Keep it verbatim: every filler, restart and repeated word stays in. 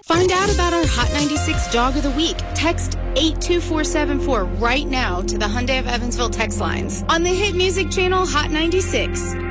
Find out about our Hot ninety-six Dog of the Week. Text eight two four seven four right now to the Hyundai of Evansville text lines on the hit music channel Hot ninety-six.